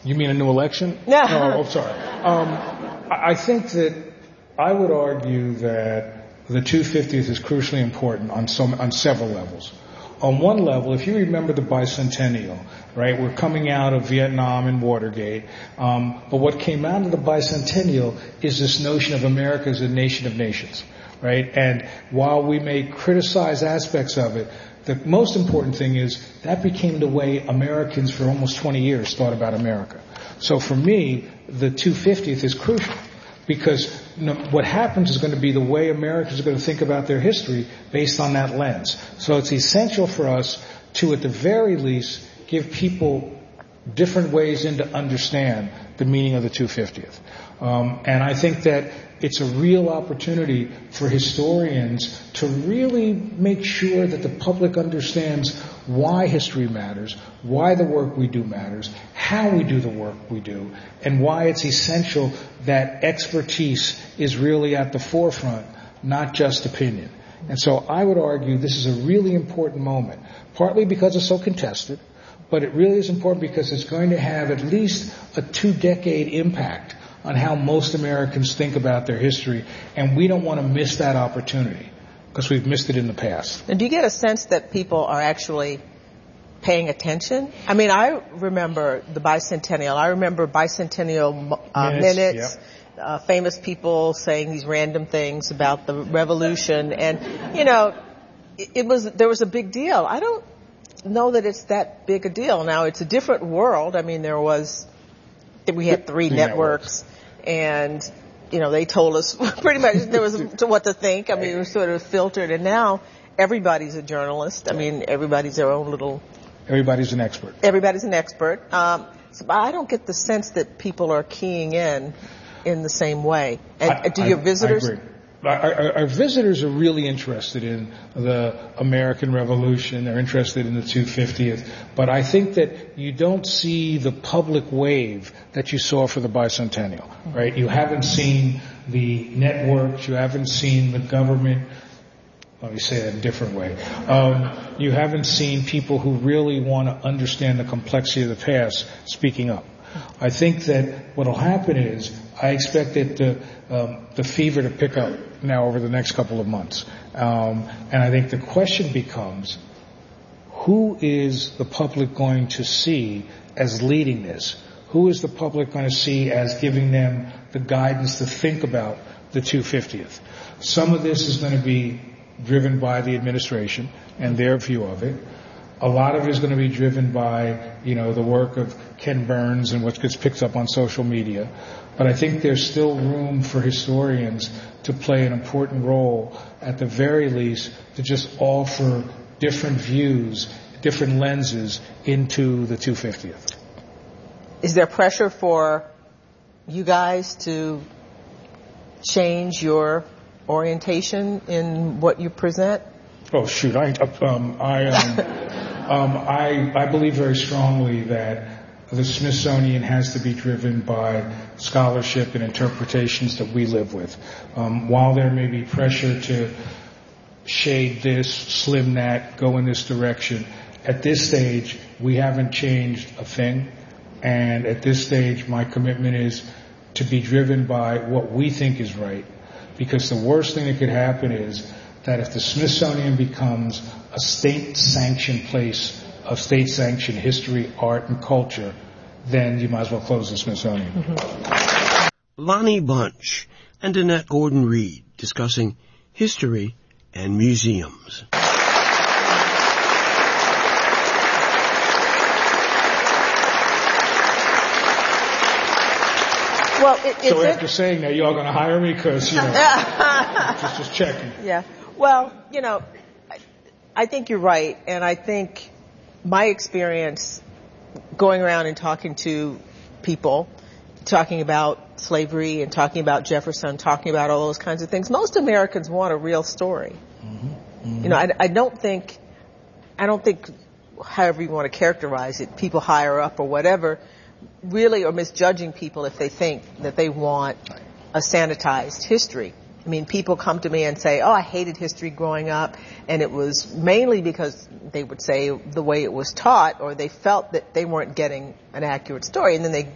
You mean a new election? No. No, sorry. I think that I would argue that the 250th is crucially important on several levels. On one level, if you remember the bicentennial, right, we're coming out of Vietnam and Watergate, but what came out of the bicentennial is this notion of America as a nation of nations, right? And while we may criticize aspects of it, the most important thing is that became the way Americans for almost 20 years thought about America. So for me, the 250th is crucial. Because what happens is going to be the way Americans are going to think about their history based on that lens. So it's essential for us to, at the very least, give people different ways in to understand the meaning of the 250th. And I think that it's a real opportunity for historians to really make sure that the public understands why history matters, why the work we do matters, how we do the work we do, and why it's essential that expertise is really at the forefront, not just opinion. And so I would argue this is a really important moment, partly because it's so contested, but it really is important because it's going to have at least a 2-decade impact on how most Americans think about their history, and we don't want to miss that opportunity because we've missed it in the past. And do you get a sense that people are actually paying attention? I mean, I remember the bicentennial. I remember bicentennial minutes. Yep. Famous people saying these random things about the revolution, and there was a big deal. I don't know that it's that big a deal. Now it's a different world. I mean, we had three networks, and they told us pretty much there was what to think. I mean, it was sort of filtered, and now everybody's a journalist. I mean, everybody's their own little. Everybody's an expert. Everybody's an expert. So I don't get the sense that people are keying in the same way. And do your visitors? I agree. Our visitors are really interested in the American Revolution. They're interested in the 250th. But I think that you don't see the public wave that you saw for the bicentennial, right? You haven't seen the networks. You haven't seen the government. Let me say that in a different way. You haven't seen people who really want to understand the complexity of the past speaking up. I think that what will happen is I expect that the fever to pick up now over the next couple of months. And I think the question becomes, who is the public going to see as leading this? Who is the public going to see as giving them the guidance to think about the 250th? Some of this is going to be driven by the administration and their view of it. A lot of it is going to be driven by, the work of Ken Burns and what gets picked up on social media. But I think there's still room for historians to play an important role, at the very least, to just offer different views, different lenses into the 250th. Is there pressure for you guys to change your orientation in what you present? Oh, shoot. I believe very strongly that the Smithsonian has to be driven by scholarship and interpretations that we live with. While there may be pressure to shade this, slim that, go in this direction, at this stage, we haven't changed a thing. And at this stage, my commitment is to be driven by what we think is right. Because the worst thing that could happen is that if the Smithsonian becomes a state-sanctioned place of state-sanctioned history, art, and culture, then you might as well close the Smithsonian. Mm-hmm. Lonnie Bunch and Annette Gordon-Reed discussing history and museums. Well, so after saying that, you all going to hire me? Because, just checking. Yeah. Well, I think you're right. And I think my experience going around and talking to people, talking about slavery and talking about Jefferson, talking about all those kinds of things, most Americans want a real story. Mm-hmm. Mm-hmm. I don't think, however you want to characterize it, people higher up or whatever, really are misjudging people if they think that they want a sanitized history. I mean, people come to me and say, I hated history growing up, and it was mainly because they would say the way it was taught, or they felt that they weren't getting an accurate story, and then they